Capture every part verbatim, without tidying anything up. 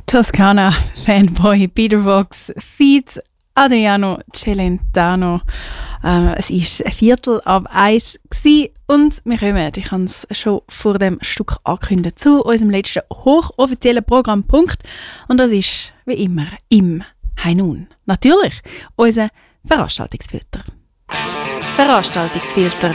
Toskana, Fanboy, Peter Vox, Feed, Adriano Celentano. Ähm, es war ein Viertel ab eins und wir kommen, ich habe es schon vor dem Stück angekündigt, zu unserem letzten hochoffiziellen Programmpunkt. Und das ist, wie immer, im Heinun. Natürlich, unser Veranstaltungsfilter. Veranstaltungsfilter.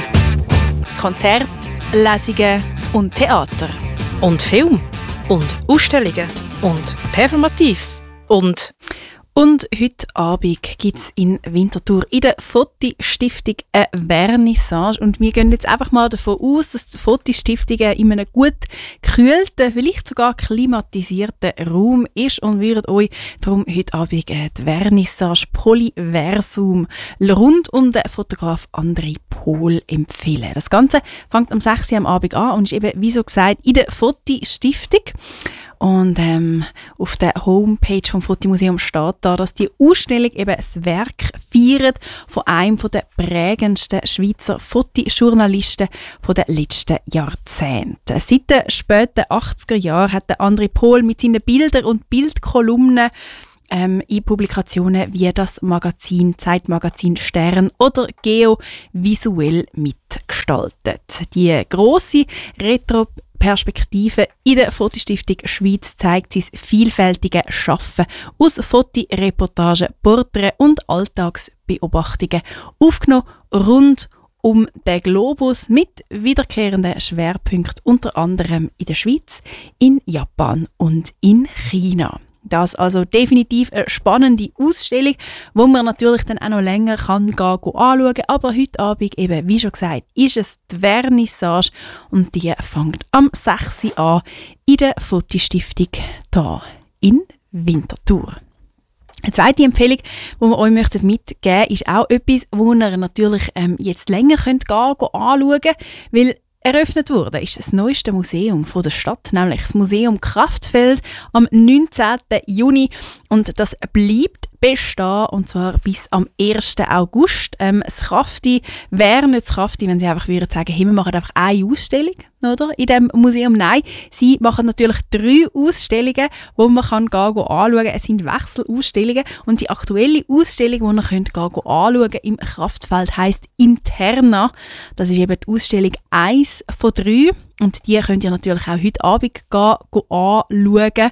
Konzert, Lesungen und Theater. Und Film. Und Ausstellungen. Und Performatives. Und... Und heute Abend gibt es in Winterthur in der Foti-Stiftung eine Vernissage. Und wir gehen jetzt einfach mal davon aus, dass die Foti-Stiftung in einem gut gekühlten, vielleicht sogar klimatisierten Raum ist und würden euch darum heute Abend die Vernissage Polyversum rund um den Fotograf André Pohl empfehlen. Das Ganze fängt am sechs Uhr am Abend an und ist eben, wie so gesagt, in der Foti-Stiftung. Und ähm, auf der Homepage vom Fotomuseum steht da, dass die Ausstellung eben ein Werk feiert von einem der prägendsten Schweizer Fotojournalisten der letzten Jahrzehnte. Seit den späten achtziger Jahren hat der André Pohl mit seinen Bildern und Bildkolumnen ähm, in Publikationen wie das Magazin, Zeitmagazin Stern oder Geo visuell mitgestaltet. Die grosse Retro Perspektive in der Fotostiftung Schweiz zeigt sein vielfältige Schaffen aus Fotoreportagen, Porträts und Alltagsbeobachtungen, aufgenommen rund um den Globus mit wiederkehrenden Schwerpunkten unter anderem in der Schweiz, in Japan und in China. Das also definitiv eine spannende Ausstellung, wo man natürlich dann auch noch länger kann gehen, gehen anschauen kann. Aber heute Abend, eben, wie schon gesagt, ist es die Vernissage und die fängt am sechs Uhr an in der Fotostiftung hier in Winterthur. Eine zweite Empfehlung, die wir euch mitgeben möchten, ist auch etwas, wo ihr natürlich ähm, jetzt länger könnt gehen, gehen anschauen könnt, weil eröffnet wurde ist das neueste Museum der Stadt, nämlich das Museum Kraftfeld am neunzehnten Juni. Und das bleibt bestehen, und zwar bis am ersten August. Ähm, das Krafti wäre nicht das Krafti, wenn sie einfach würden sagen, hey, wir machen einfach eine Ausstellung, oder, in diesem Museum. Nein, sie machen natürlich drei Ausstellungen, wo man kann gehen, gehen anschauen kann. Es sind Wechselausstellungen und die aktuelle Ausstellung, die man könnt gehen, gehen anschauen im Kraftfeld, heisst Interna. Das ist eben die Ausstellung eins von drei. Und die könnt ihr natürlich auch heute Abend gehen, gehen anschauen.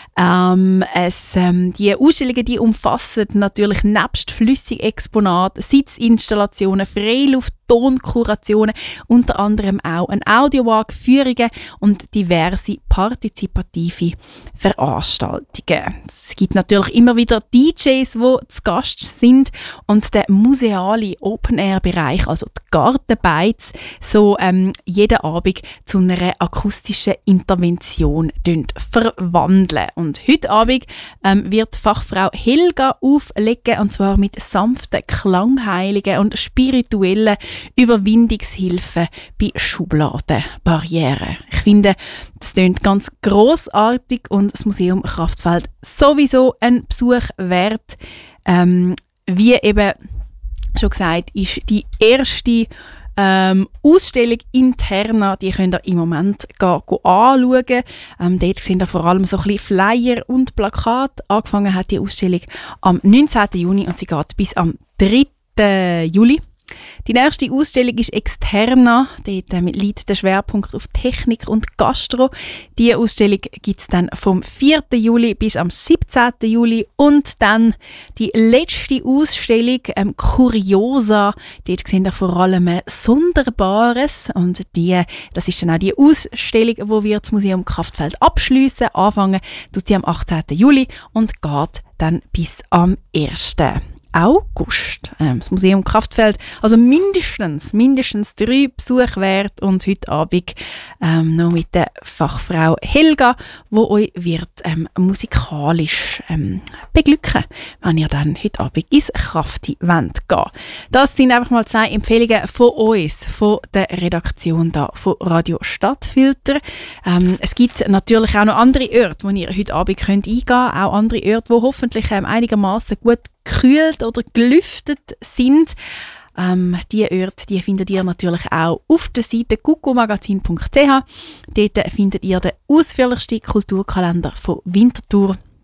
Ähm, es, ähm, die Ausstellungen die umfassen natürlich nebst Flüssigexponaten, Sitzinstallationen, Freiluft, Tonkurationen, unter anderem auch ein Audiowalk, Führungen und diverse partizipative Veranstaltungen. Es gibt natürlich immer wieder D Js, die zu Gast sind und der museale Open-Air-Bereich, also die Gartenbeiz, so ähm, jeden Abend zu einer akustischen Intervention verwandeln. Und heute Abend ähm, wird Fachfrau Helga auflegen, und zwar mit sanften, klangheiligen und spirituellen Überwindungshilfen bei Schubladenbarrieren. Ich finde, das klingt ganz grossartig und das Museum Kraftfeld sowieso ein Besuch wert. Ähm, wie eben schon gesagt, ist die erste Ähm, Ausstellung Interna, die könnt ihr im Moment gehen, gehen anschauen. Ähm, dort sind da vor allem so ein bisschen Flyer und Plakate. Angefangen hat die Ausstellung am neunzehnten Juni und sie geht bis am dritten Juli. Die nächste Ausstellung ist Externa. Dort äh, liegt der Schwerpunkt auf Technik und Gastro. Diese Ausstellung gibt es dann vom vierten Juli bis am siebzehnten Juli. Und dann die letzte Ausstellung, ähm, Curiosa. Dort sehen wir vor allem äh, Sonderbares. Und die, das ist dann auch die Ausstellung, die wir das Museum Kraftfeld abschliessen. Anfangen tut sie am achtzehnten Juli und geht dann bis am ersten August. Ähm, das Museum Kraftfeld, also mindestens, mindestens drei Besuche wert und heute Abend ähm, noch mit der Fachfrau Helga, die euch wird ähm, musikalisch ähm, beglücken, wenn ihr dann heute Abend ins Krafti-Wend geht. Das sind einfach mal zwei Empfehlungen von uns, von der Redaktion da von Radio Stadtfilter. Ähm, es gibt natürlich auch noch andere Orte, wo ihr heute Abend könnt eingehen könnt, auch andere Orte, die hoffentlich ähm, einigermaßen gut gekühlt oder gelüftet sind. Ähm, diese Orte die findet ihr natürlich auch auf der Seite kuckumagazin punkt c h. Dort findet ihr den ausführlichsten Kulturkalender von Winterthur.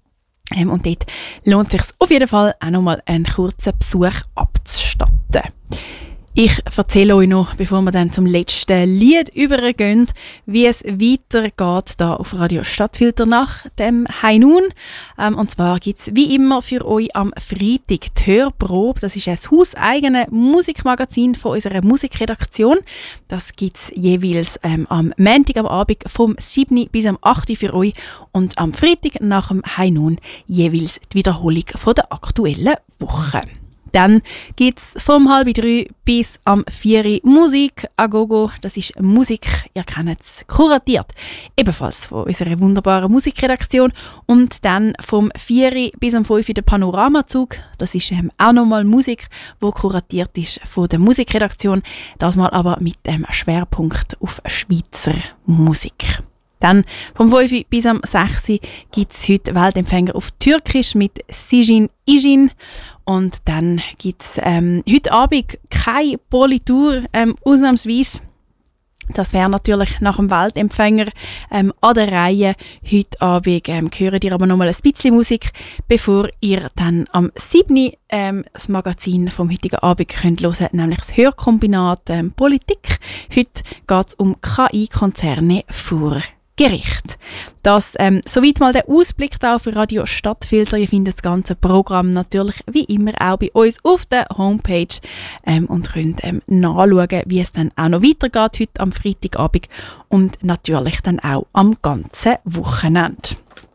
Ähm, und dort lohnt es sich auf jeden Fall auch nochmal einen kurzen Besuch abzustatten. Ich erzähle euch noch, bevor wir dann zum letzten Lied übergehen, wie es weitergeht da auf Radio Stadtfilter nach dem High Noon. Ähm, und zwar gibt es wie immer für euch am Freitag die Hörprobe. Das ist ein hauseigene Musikmagazin von unserer Musikredaktion. Das gibt es jeweils ähm, am Montag am Abend vom sieben bis am acht für euch und am Freitag nach dem High Noon jeweils die Wiederholung von der aktuellen Woche. Dann gibt es vom halb drei bis am vier Musik Agogo. Das ist Musik, ihr kennt es, kuratiert. Ebenfalls von unserer wunderbaren Musikredaktion. Und dann vom vier bis am fünf der Panoramazug. Das ist ähm, auch nochmal Musik, die kuratiert ist von der Musikredaktion. Das mal aber mit dem Schwerpunkt auf Schweizer Musik. Dann vom fünf bis am sechs gibt es heute Weltempfänger auf Türkisch mit Sijin Ijin. Und dann gibt es ähm, heute Abend keine Politur, ähm, ausnahmsweise. Das wäre natürlich nach dem Weltempfänger ähm, an der Reihe. Heute Abend ähm, hören ihr aber noch mal ein bisschen Musik, bevor ihr dann am sieben ähm, das Magazin vom heutigen Abend könnt hören, nämlich das Hörkombinat ähm, Politik. Heute geht es um K I-Konzerne vor Gericht. Das ähm, soweit mal der Ausblick da für Radio Stadtfilter. Ihr findet das ganze Programm natürlich wie immer auch bei uns auf der Homepage ähm, und könnt ähm, nachschauen, wie es dann auch noch weitergeht heute am Freitagabend und natürlich dann auch am ganzen Wochenende.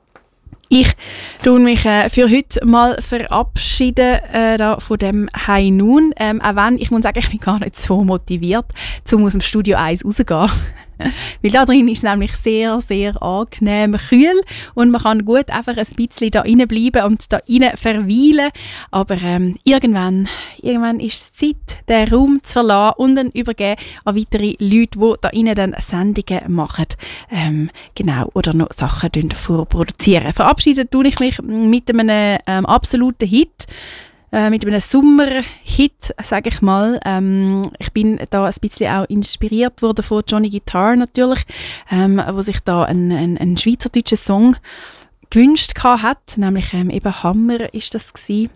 Ich tue mich äh, für heute mal verabschieden äh, da von dem High Noon. Ähm, auch wenn, ich muss sagen, ich bin gar nicht so motiviert, um aus dem Studio eins rauszugehen. Weil da drin ist es nämlich sehr, sehr angenehm kühl und man kann gut einfach ein bisschen da rein bleiben und da rein verweilen. Aber ähm, irgendwann, irgendwann ist es Zeit, den Raum zu verlassen und dann übergeben an weitere Leute, die da rein dann Sendungen machen. Ähm, genau, oder noch Sachen vorproduzieren. Verabschieden tue ich mich mit einem ähm, absoluten Hit. Mit einem Sommer-Hit, sage ich mal. Ähm, ich bin da ein bisschen auch inspiriert worden von Johnny Guitar natürlich, ähm, wo sich da ein, ein, ein schweizerdeutscher Song gewünscht hat, nämlich ähm, eben Hammer ist das gewesen.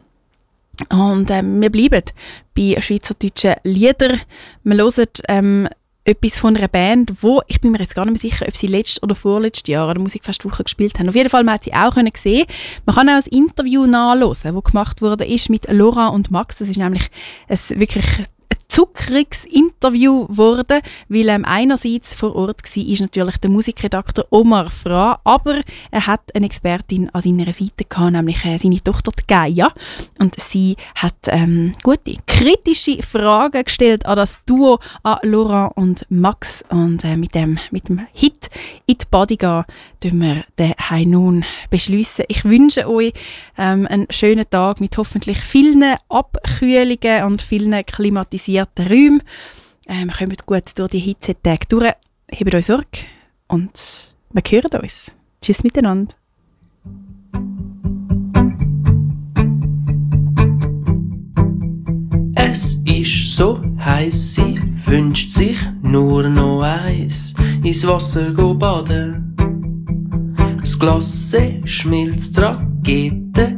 Und ähm, wir bleiben bei schweizerdeutschen Liedern. Wir hören ähm, etwas von einer Band, wo, ich bin mir jetzt gar nicht mehr sicher, ob sie letztes oder vorletztes Jahr an der Musikfestwoche gespielt haben. Auf jeden Fall, man hat sie auch können sehen. Man kann auch ein Interview nachhören, das gemacht wurde, ist mit Laura und Max. Das ist nämlich ein wirklich ein zuckriges Interview geworden, weil ähm, einerseits vor Ort war ist natürlich der Musikredakteur Omar Fra, aber er hat eine Expertin an seiner Seite gehabt, nämlich äh, seine Tochter Gaia, und sie hat ähm, gute, kritische Fragen gestellt an das Duo, an Laurent und Max, und äh, mit, dem, mit dem Hit «In die Body» tun wir den High Noon beschliessen. Ich wünsche euch ähm, einen schönen Tag mit hoffentlich vielen Abkühlungen und vielen klimatisierten Räumen. Ähm, kommt gut durch die Hitzetage durch. Habt euch Sorge und wir hören uns. Tschüss miteinander. Es ist so heiß, sie wünscht sich nur noch eins. Ins Wasser go baden. Das Glas schmilzt, Rakete